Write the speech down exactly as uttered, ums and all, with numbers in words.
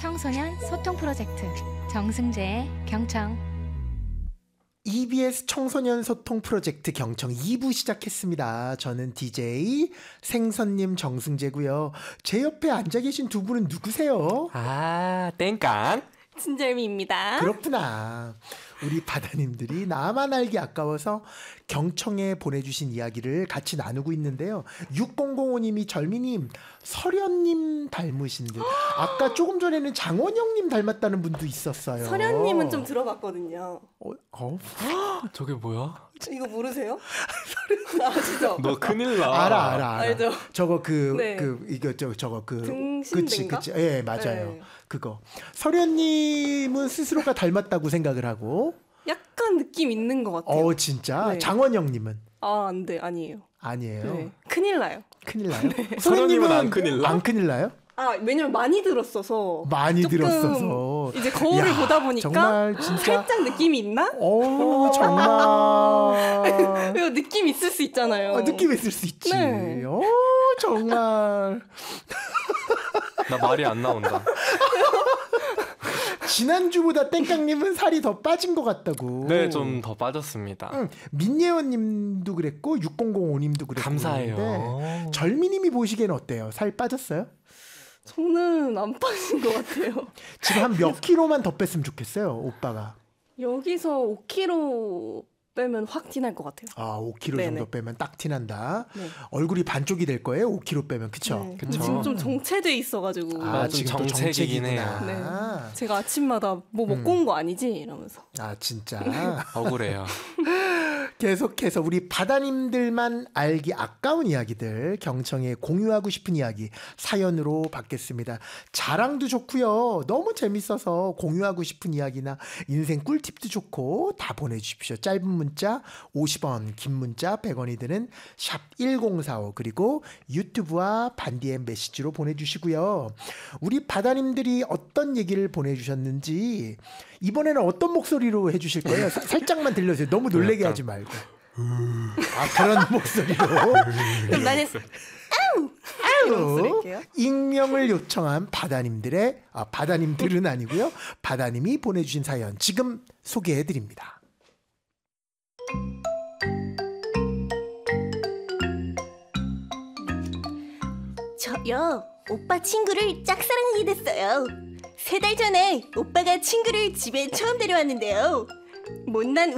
청소년 소통 프로젝트 정승재의 경청. 이비에스 청소년 소통 프로젝트 경청 이 부 시작했습니다. 저는 디제이 생선님 정승재고요. 제 옆에 앉아 계신 두 분은 누구세요? 아, 땡깡 진절미입니다. 그렇구나. 우리 바다님들이 나만 알기 아까워서 경청에 보내주신 이야기를 같이 나누고 있는데요. 육공공오님이 절미님, 설현님 닮으신 듯. 아까 조금 전에는 장원영님 닮았다는 분도 있었어요. 설현님은 좀 들어봤거든요. 어? 어? 저게 뭐야? 이거 모르세요? 아시죠? 너 큰일 나. 알아 알아 알아. 알죠? 저거 그, 네. 그 이거 저, 저거 그 등신대인가? 그치 그치. 예, 맞아요. 네. 그거. 설현님은 스스로가 닮았다고 생각을 하고. 약간 느낌 있는 것 같아요. 어 진짜. 네. 장원영님은 아, 안 돼, 아니에요. 아니에요. 네. 큰일 나요. 큰일 나요. 설현님은 설현님은 안 큰일 나? 안 큰일 나요? 아, 왜냐면 많이 들었어서. 많이 조금 들었어서. 이제 거울을 야, 보다 보니까 정말 진짜. 살짝 느낌이 있나? 어 정말. 왜 느낌 있을 수 있잖아요. 어, 느낌 있을 수 있지. 네. 어 정말. 나 말이 안 나온다. 지난주보다 땡깡님은 살이 더 빠진 것 같다고. 네, 좀 더 빠졌습니다. 응, 민예원님도 그랬고 육공공오님도 그랬고. 감사해요. 그랬는데 절미님이 보시기에는 어때요? 살 빠졌어요? 저는 안 빠진 것 같아요. 지금 한 몇 킬로만 더 뺐으면 좋겠어요, 오빠가. 여기서 오 킬로그램 빼면 확 티날 것 같아요. 아, 오 킬로그램 정도 네네. 빼면 딱 티난다. 네. 얼굴이 반쪽이 될 거예요, 오 킬로그램 빼면. 그쵸? 네. 그쵸. 지금 좀 정체돼 있어가지고. 아, 좀 지금 또 정책이긴 정책이구나. 네. 제가 아침마다 뭐 먹고 온 거 아니지? 이러면서. 아, 진짜. 억울해요. 계속해서 우리 바다님들만 알기 아까운 이야기들 경청에 공유하고 싶은 이야기 사연으로 받겠습니다. 자랑도 좋고요. 너무 재밌어서 공유하고 싶은 이야기나 인생 꿀팁도 좋고 다 보내주십시오. 짧은 문자 오십 원, 긴 문자 백 원이 드는 샵 일공사오 그리고 유튜브와 반디엠 메시지로 보내주시고요. 우리 바다님들이 어떤 얘기를 보내주셨는지 이번에는 어떤 목소리로 해주실 거예요? 사, 살짝만 들려주세요. 너무 놀래게 약간. 하지 말고. 아, 그런 목소리로. 그럼 나는 아우! 이런 목소리일게요. 익명을 요청한 바다님들의 아, 바다님들은 아니고요. 바다님이 보내주신 사연 지금 소개해드립니다. 저요, 오빠 친구를 짝사랑하게 됐어요. 세 달 전에 오빠가 친구를 집에 처음 데려왔는데요. 못난